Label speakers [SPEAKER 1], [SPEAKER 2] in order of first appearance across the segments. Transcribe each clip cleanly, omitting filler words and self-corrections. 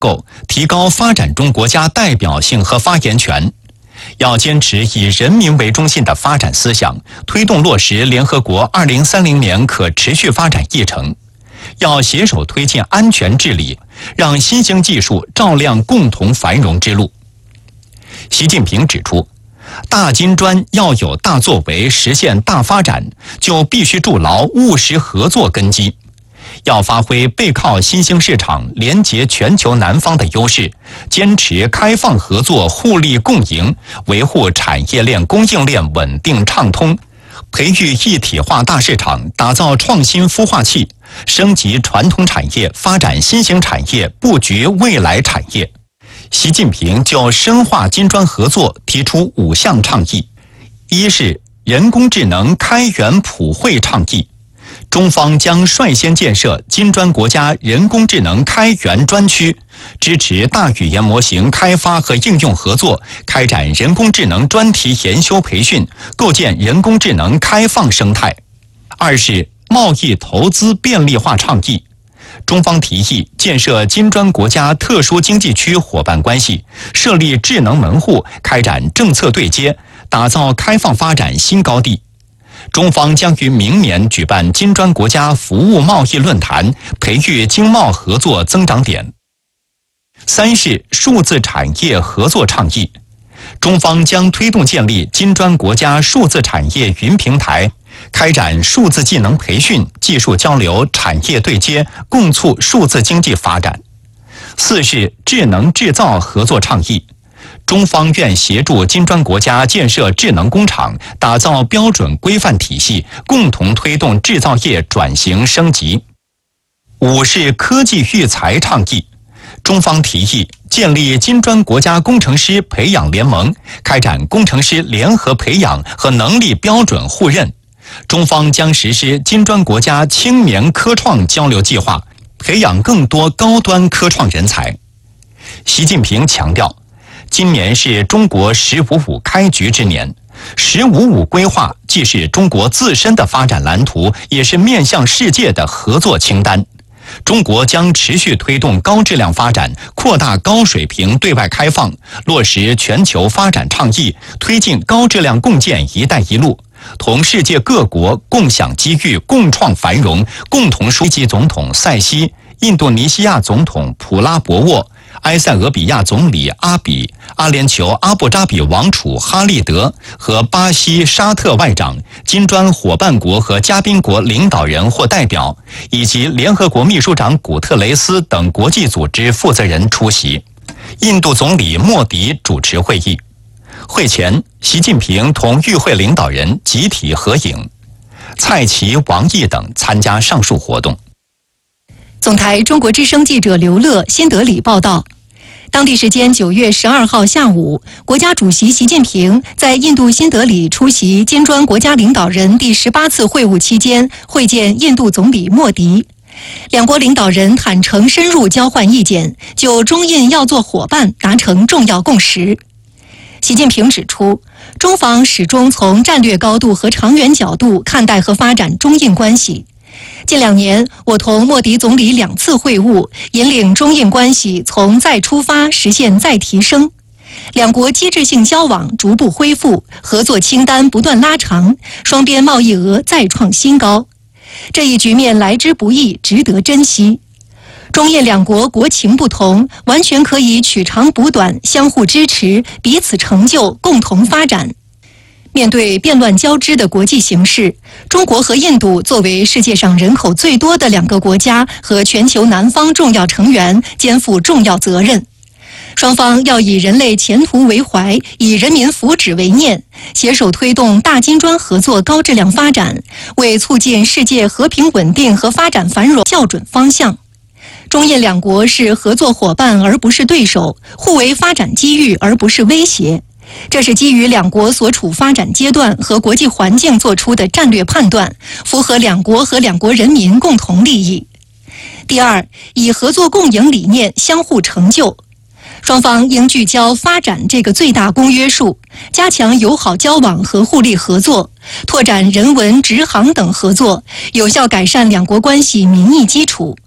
[SPEAKER 1] 构，提高发展中国家代表性和发言权。要坚持以人民为中心的发展思想，推动落实联合国2030年可持续发展议程。要携手推进安全治理，让新兴技术照亮共同繁荣之路。习近平指出，大金砖要有大作为，实现大发展，就必须筑牢务实合作根基。要发挥背靠新兴市场、连结全球南方的优势，坚持开放合作、互利共赢，维护产业链、供应链稳定畅通，培育一体化大市场，打造创新孵化器，升级传统产业，发展新型产业，布局未来产业。习近平就深化金砖合作提出5项倡议：一是人工智能开源普惠倡议，中方将率先建设金砖国家人工智能开源专区，支持大语言模型开发和应用合作，开展人工智能专题研修培训，构建人工智能开放生态。二是贸易投资便利化倡议，中方提议建设金砖国家特殊经济区伙伴关系，设立智能门户，开展政策对接，打造开放发展新高地。中方将于明年举办金砖国家服务贸易论坛，培育经贸合作增长点。三是数字产业合作倡议，中方将推动建立金砖国家数字产业云平台，开展数字技能培训、技术交流、产业对接，共促数字经济发展。四是智能制造合作倡议，中方愿协助金砖国家建设智能工厂，打造标准规范体系，共同推动制造业转型升级。五是科技育才倡议，中方提议建立金砖国家工程师培养联盟，开展工程师联合培养和能力标准互认。中方将实施金砖国家青年科创交流计划，培养更多高端科创人才。习近平强调，今年是中国“15+5”开局之年，“15+5”规划既是中国自身的发展蓝图，也是面向世界的合作清单。中国将持续推动高质量发展，扩大高水平对外开放，落实全球发展倡议，推进高质量共建“一带一路”，同世界各国共享机遇、共创繁荣，共同埃及总统塞西、印度尼西亚总统普拉博沃、埃塞俄比亚总理阿比、阿联酋阿布扎比王储哈利德和巴西沙特外长、金砖伙伴国和嘉宾国领导人或代表，以及联合国秘书长古特雷斯等国际组织负责人出席。印度总理莫迪主持会议。会前，习近平同与会领导人集体合影，蔡奇、王毅等参加上述活动。
[SPEAKER 2] 总台中国之声记者刘乐新德里报道，当地时间9月12号下午，国家主席习近平在印度新德里出席金砖国家领导人第18次会晤期间，会见印度总理莫迪。两国领导人坦诚深入交换意见，就中印要做伙伴达成重要共识。习近平指出，中方始终从战略高度和长远角度看待和发展中印关系。近2年，我同莫迪总理2次会晤，引领中印关系从再出发实现再提升。两国机制性交往逐步恢复，合作清单不断拉长，双边贸易额再创新高。这一局面来之不易，值得珍惜。中印两国国情不同，完全可以取长补短，相互支持，彼此成就，共同发展。面对变乱交织的国际形势，中国和印度作为世界上人口最多的2个国家和全球南方重要成员，肩负重要责任。双方要以人类前途为怀，以人民福祉为念，携手推动大金砖合作高质量发展，为促进世界和平稳定和发展繁荣校准方向。中印两国是合作伙伴而不是对手，互为发展机遇而不是威胁。这是基于两国所处发展阶段和国际环境做出的战略判断，符合两国和两国人民共同利益。第二，以合作共赢理念相互成就。双方应聚焦发展这个最大公约数，加强友好交往和互利合作，拓展人文、直航等合作，有效改善两国关系民意基础。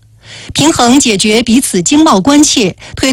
[SPEAKER 2] 平衡解决彼此经贸关切，推